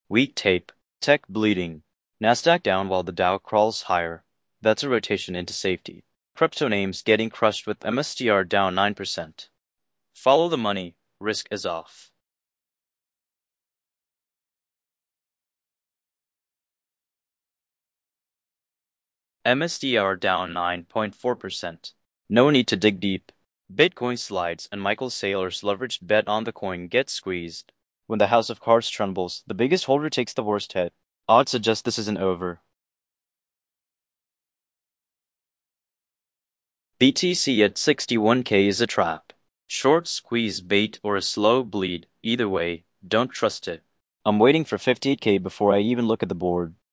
Weak tape. Tech bleeding. Nasdaq down while the Dow crawls higher. That's a rotation into safety. Crypto names getting crushed with MSTR down 9%. Follow the money. Risk is off. MSTR down 9.4%. No need to dig deep. Bitcoin slides and Michael Saylor's leveraged bet on the coin gets squeezed. When the house of cards trembles, the biggest holder takes the worst hit. Odds suggest this isn't over. BTC at 61K is a trap. Short squeeze bait or a slow bleed. Either way, don't trust it. I'm waiting for 58K before I even look at the board.